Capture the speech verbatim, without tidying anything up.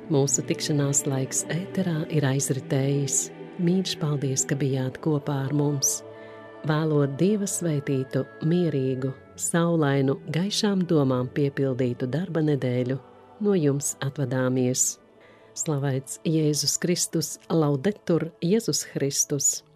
Mūsu tikšanās laiks ēterā ir aizritējis. Mīļš, paldies, ka bijāt kopā ar mums. Vēlot Dieva svētītu, mierīgu, saulainu, gaišām domām piepildītu darba nedēļu, no jums atvadāmies. Slavēts Jēzus Kristus, laudetur Jēzus Kristus!